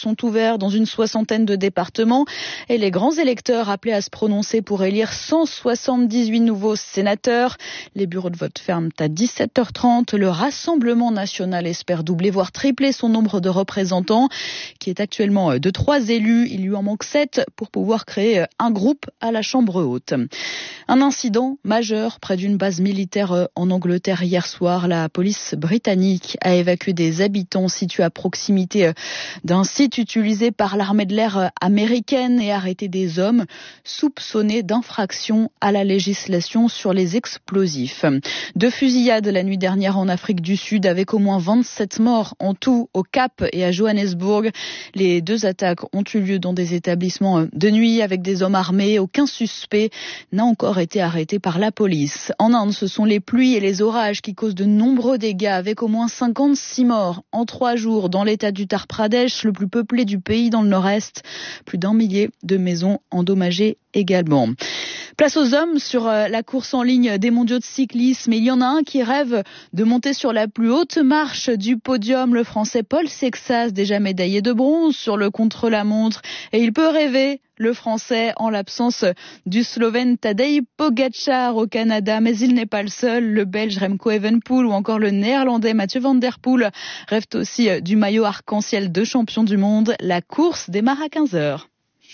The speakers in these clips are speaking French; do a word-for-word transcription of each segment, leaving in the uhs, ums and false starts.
sont ouverts dans une soixantaine de départements et les grands électeurs appelés à se prononcer pour élire cent soixante-dix-huit nouveaux sénateurs. Les bureaux de vote ferment à dix-sept heures trente. Le Rassemblement national espère doubler, voire tripler son nombre de représentants, qui est actuellement de trois élus. Il lui en manque sept pour pouvoir créer un groupe à la Chambre haute. Un incident majeur près d'une base militaire en Angleterre hier soir. La police britannique a évacué des habitants situés à proximité d'un site utilisé par l'armée de l'air américaine et arrêté des hommes soupçonnés d'infraction à la législation sur les explosifs. Deux fusillades la nuit dernière en Afrique du Sud avec au moins vingt-sept morts en tout au Cap et à Johannesburg. Les deux attaques ont eu lieu dans des établissements de nuit avec des hommes armés. Aucun suspect n'a encore été arrêté par la police. En Inde, ce sont les pluies et les orages qui causent de nombreux dégâts avec au moins cinquante-six morts en trois jours dans l'état d'Uttar Pradesh, le plus peuplé du pays dans le nord-est. Plus d'un millier de maisons endommagées également. Place aux hommes sur la course en ligne des mondiaux de cyclisme. Il y en a un qui rêve de monter sur la plus haute marche du podium, le Français Paul Sexas, déjà médaillé de bronze sur le contre-la-montre. Et il peut rêver, le Français, en l'absence du Slovène Tadej Pogačar au Canada. Mais il n'est pas le seul. Le Belge Remco Evenepoel ou encore le Néerlandais Mathieu van der Poel rêvent aussi du maillot arc-en-ciel de champion du monde. La course démarre à quinze heures.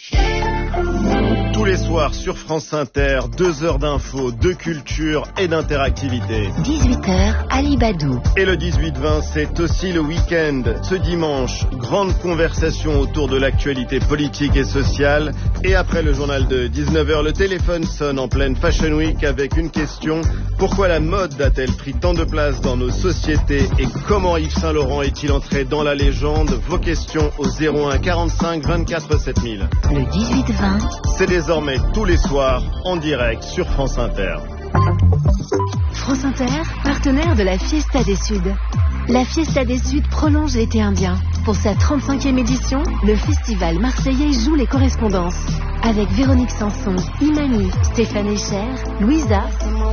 Tous les soirs sur France Inter, deux heures d'infos, de culture et d'interactivité. dix-huit heures, Ali Badou. Et le dix-huit vingt, c'est aussi le week-end. Ce dimanche, grande conversation autour de l'actualité politique et sociale. Et après le journal de dix-neuf heures, le téléphone sonne en pleine Fashion Week avec une question. Pourquoi la mode a-t-elle pris tant de place dans nos sociétés et comment Yves Saint Laurent est-il entré dans la légende? Vos questions au zéro un quarante-cinq vingt-quatre sept mille. Le dix-huit vingt. C'est désormais tous les soirs en direct sur France Inter. France Inter, partenaire de la Fiesta des Suds. La Fiesta des Suds prolonge l'été indien. Pour sa trente-cinquième édition, le festival marseillais joue les correspondances. Avec Véronique Sanson, Imani, Stéphane Echer, Louisa,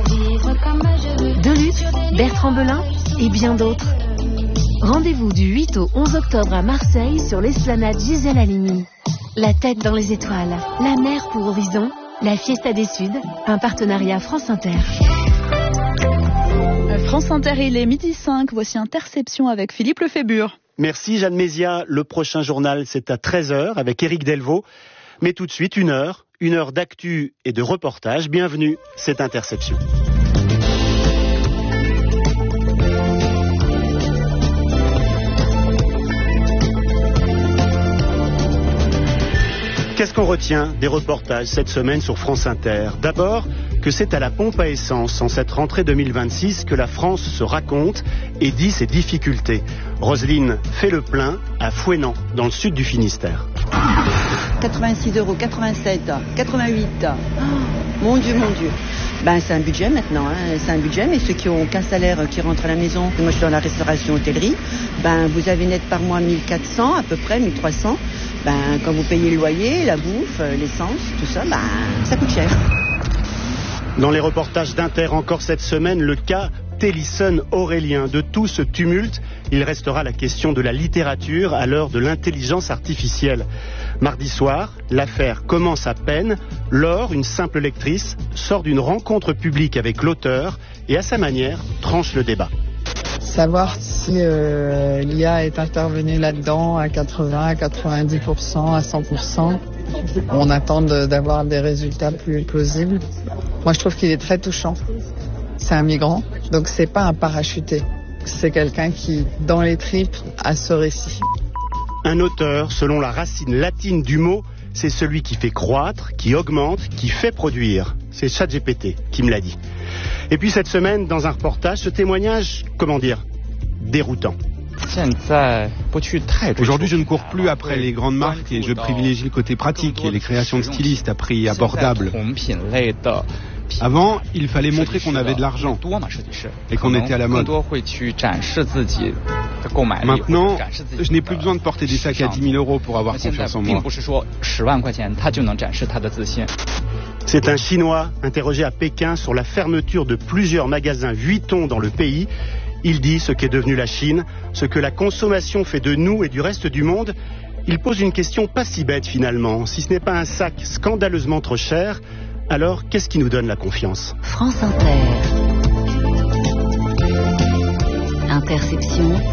Deluxe, Bertrand Belin et bien d'autres. Rendez-vous du huit au onze octobre à Marseille sur l'esplanade Gisèle Halimi. La tête dans les étoiles, la mer pour horizon, la Fiesta des Suds, un partenariat France Inter. France Inter, il est midi cinq, voici Interception avec Philippe Lefébure. Merci Jeanne Mézia, le prochain journal c'est à treize heures avec Éric Delvaux. Mais tout de suite, une heure, une heure d'actu et de reportage. Bienvenue, c'est Interception. Qu'est-ce qu'on retient des reportages cette semaine sur France Inter? D'abord, que c'est à la pompe à essence en cette rentrée deux mille vingt-six que la France se raconte et dit ses difficultés. Roselyne fait le plein à Fouesnant, dans le sud du Finistère. quatre-vingt-six euros, quatre-vingt-sept, quatre-vingt-huit. Oh, mon Dieu, mon Dieu. Ben, c'est un budget maintenant, hein. C'est un budget, mais ceux qui ont qu'un salaire qui rentre à la maison, moi je suis dans la restauration hôtellerie, ben vous avez net par mois mille quatre cents à peu près, mille trois cents. Ben, quand vous payez le loyer, la bouffe, l'essence, tout ça, ben, ça coûte cher. Dans les reportages d'Inter encore cette semaine, le cas Télisson-Aurélien. De tout ce tumulte, il restera la question de la littérature à l'heure de l'intelligence artificielle. Mardi soir, l'affaire commence à peine. Laure, une simple lectrice, sort d'une rencontre publique avec l'auteur et à sa manière tranche le débat. Savoir si euh, l'I A est intervenue là-dedans à quatre-vingts, à quatre-vingt-dix pour cent, à cent pour cent. On attend de, d'avoir des résultats plus plausibles. Moi, je trouve qu'il est très touchant. C'est un migrant, donc c'est pas un parachuté. C'est quelqu'un qui, dans les tripes, a ce récit. Un auteur, selon la racine latine du mot, c'est celui qui fait croître, qui augmente, qui fait produire. C'est ChatGPT qui me l'a dit. Et puis cette semaine, dans un reportage, ce témoignage, comment dire, déroutant. Aujourd'hui, je ne cours plus après les grandes marques et je privilégie le côté pratique et les créations de stylistes à prix abordable. Avant, il fallait montrer qu'on avait de l'argent et qu'on était à la mode. Maintenant, je n'ai plus besoin de porter des sacs à dix mille euros pour avoir confiance en moi. C'est un Chinois interrogé à Pékin sur la fermeture de plusieurs magasins Vuitton dans le pays. Il dit ce qu'est devenu la Chine, ce que la consommation fait de nous et du reste du monde Il pose une question pas si bête finalement. Si ce n'est pas un sac scandaleusement trop cher, alors qu'est-ce qui nous donne la confiance ? France Inter. Intersection.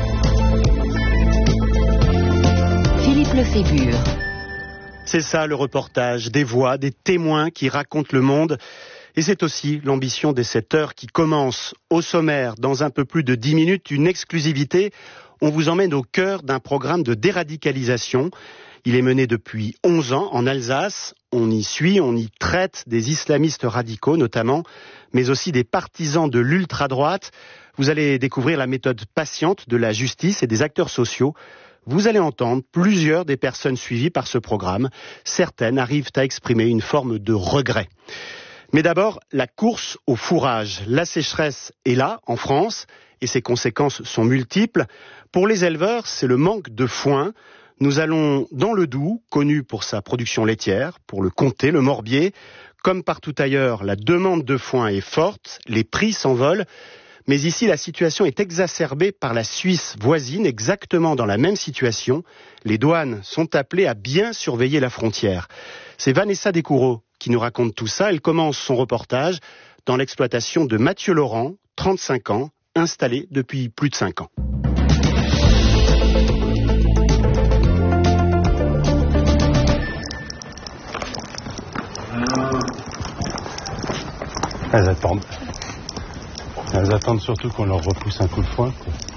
Philippe Lefébure. C'est ça le reportage, des voix, des témoins qui racontent le monde. Et c'est aussi l'ambition des sept heures qui commence. Au sommaire, dans un peu plus de dix minutes, une exclusivité. On vous emmène au cœur d'un programme de déradicalisation. Il est mené depuis onze ans en Alsace. On y suit, on y traite des islamistes radicaux notamment, mais aussi des partisans de l'ultra-droite. Vous allez découvrir la méthode patiente de la justice et des acteurs sociaux. Vous allez entendre plusieurs des personnes suivies par ce programme. Certaines arrivent à exprimer une forme de regret. Mais d'abord, la course au fourrage. La sécheresse est là, en France, et ses conséquences sont multiples. Pour les éleveurs, c'est le manque de foin. Nous allons dans le Doubs, connu pour sa production laitière, pour le Comté, le Morbier. Comme partout ailleurs, la demande de foin est forte, les prix s'envolent. Mais ici, la situation est exacerbée par la Suisse voisine, exactement dans la même situation. Les douanes sont appelées à bien surveiller la frontière. C'est Vanessa Descoureaux qui nous raconte tout ça. Elle commence son reportage dans l'exploitation de Mathieu Laurent, trente-cinq ans, installé depuis plus de cinq ans. Elles attendent. Elles attendent surtout qu'on leur repousse un coup de foin.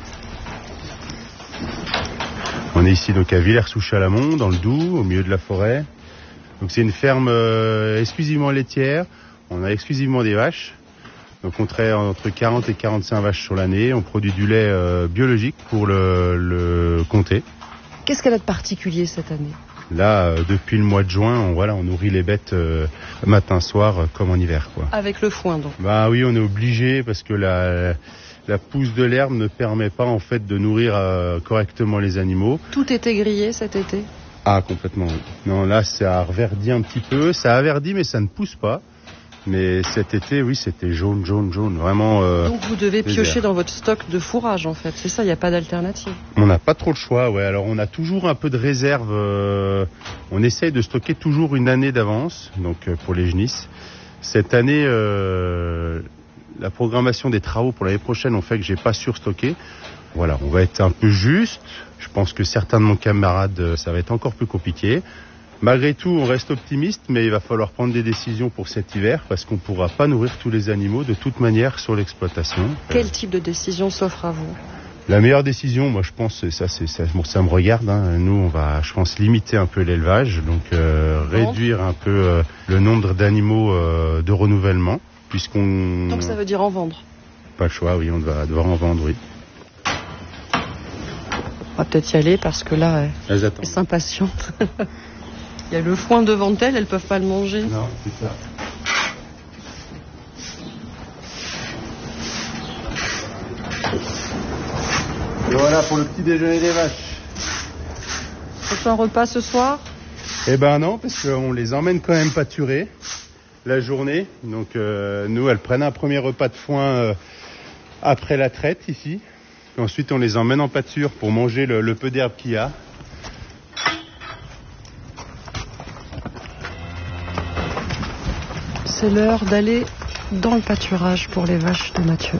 On est ici donc à Villers-sous-Chalamont, dans le Doubs, au milieu de la forêt. Donc c'est une ferme euh, exclusivement laitière. On a exclusivement des vaches. Donc on traite entre quarante et quarante-cinq vaches sur l'année. On produit du lait euh, biologique pour le, le comté. Qu'est-ce qu'elle a de particulier cette année ? Là, euh, depuis le mois de juin, on, voilà, on nourrit les bêtes euh, matin, soir, euh, comme en hiver, quoi. Avec le foin, donc. Bah oui, on est obligé parce que la, la pousse de l'herbe ne permet pas en fait de nourrir euh, correctement les animaux. Tout était grillé cet été ? Ah, complètement. Oui. Non, là, ça a reverdi un petit peu. Ça a verdi, mais ça ne pousse pas. Mais cet été, oui, c'était jaune, jaune, jaune. Vraiment. Euh, Donc vous devez piocher dans votre stock de fourrage, en fait. C'est ça, il n'y a pas d'alternative. On n'a pas trop le choix, ouais. Alors on a toujours un peu de réserve. Euh, on essaye de stocker toujours une année d'avance, donc euh, pour les genisses. Cette année, euh, la programmation des travaux pour l'année prochaine ont fait que j'ai pas surstocké. Voilà, on va être un peu juste. Je pense que certains de mes camarades, ça va être encore plus compliqué. Malgré tout, on reste optimiste, mais il va falloir prendre des décisions pour cet hiver parce qu'on ne pourra pas nourrir tous les animaux de toute manière sur l'exploitation. Quel euh, type de décision s'offre à vous ? La meilleure décision, moi je pense, ça, c'est, ça, bon, ça me regarde. Hein. Nous, on va, je pense, limiter un peu l'élevage, donc euh, réduire un peu euh, le nombre d'animaux euh, de renouvellement, puisqu'on. Donc ça veut dire en vendre ? Pas le choix, oui, on va devoir en vendre, oui. On va peut-être y aller parce que là, elles elles s'impatientent. Il y a le foin devant elles, elles peuvent pas le manger. Non, c'est ça. Et voilà pour le petit déjeuner des vaches. C'est un repas ce soir ? Eh ben non, parce qu'on les emmène quand même pâturer la journée. Donc euh, nous, elles prennent un premier repas de foin euh, après la traite ici. Et ensuite, on les emmène en pâture pour manger le, le peu d'herbe qu'il y a. C'est l'heure d'aller dans le pâturage pour les vaches de Mathieu.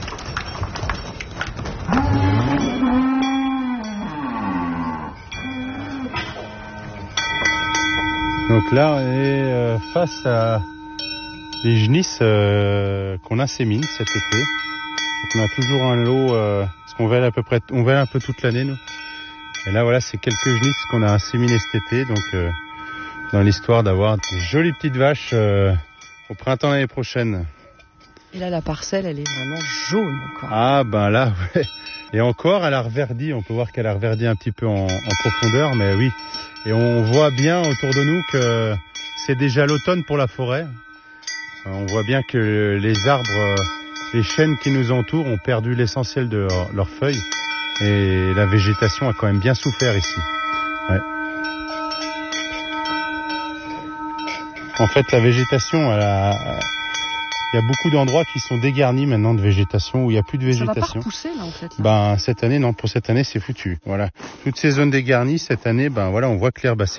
Donc là, on est euh, face à les genisses euh, qu'on insémine cet été. Donc on a toujours un lot, euh, parce qu'on vêle à peu près, on vêle un peu toute l'année, nous. Et là, voilà, c'est quelques genisses qu'on a inséminées cet été, donc euh, dans l'histoire d'avoir des jolies petites vaches. Euh, Au printemps l'année prochaine. Et là, la parcelle, elle est vraiment jaune, quoi. Ah, ben là, ouais. Et encore, elle a reverdi. On peut voir qu'elle a reverdi un petit peu en, en profondeur, mais oui. Et on voit bien autour de nous que c'est déjà l'automne pour la forêt. On voit bien que les arbres, les chênes qui nous entourent ont perdu l'essentiel de leurs leur feuilles. Et la végétation a quand même bien souffert ici. Ouais. En fait, la végétation, elle a, Il y a beaucoup d'endroits qui sont dégarnis maintenant de végétation, où il n'y a plus de végétation. Ça va pas repousser là en fait. Là. Ben cette année non, pour cette année c'est foutu. Voilà, toutes ces zones dégarnies cette année, ben voilà, on voit que l'herbe a séché.